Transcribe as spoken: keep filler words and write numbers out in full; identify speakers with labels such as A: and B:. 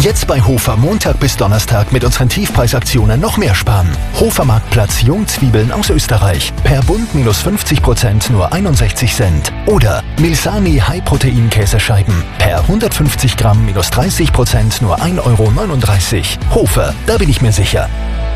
A: Jetzt bei Hofer Montag bis Donnerstag mit unseren Tiefpreisaktionen noch mehr sparen. Hofer Marktplatz Jungzwiebeln aus Österreich. Per Bund minus fünfzig Prozent nur einundsechzig Cent. Oder Milsani High-Protein Käsescheiben. Per hundertfünfzig Gramm minus dreißig Prozent nur ein Euro neununddreißig. Hofer, da bin ich mir sicher.